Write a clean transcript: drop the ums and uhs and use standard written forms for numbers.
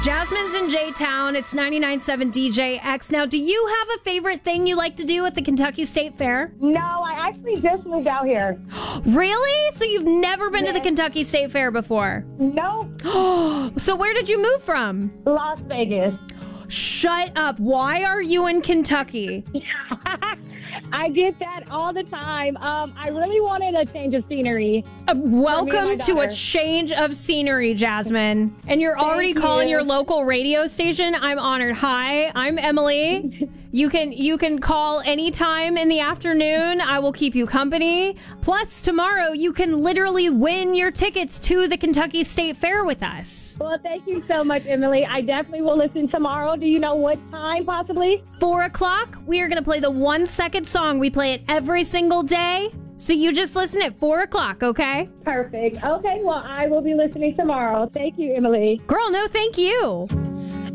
Jasmine's in J-Town. It's 99.7 DJX. Now, do you have a favorite thing you like to do at the Kentucky State Fair? No, I actually just moved out here. Really? So you've never been to the Kentucky State Fair before? Nope. So where did you move from? Las Vegas. Shut up. Why are you in Kentucky? I get that all the time. I really wanted a change of scenery. Welcome to a change of scenery, Jasmine. And you're already calling your local radio station. I'm honored. Hi, I'm Emily. You can call anytime in the afternoon. I will keep you company. Plus, tomorrow you can literally win your tickets to the Kentucky State Fair with us. Well, thank you so much, Emily. I definitely will listen tomorrow. Do you know what time, possibly? 4 o'clock, we are going to play the 1 second song. We play it every single day. So you just listen at 4 o'clock, okay? Perfect. Okay, well, I will be listening tomorrow. Thank you, Emily. Girl, no thank you.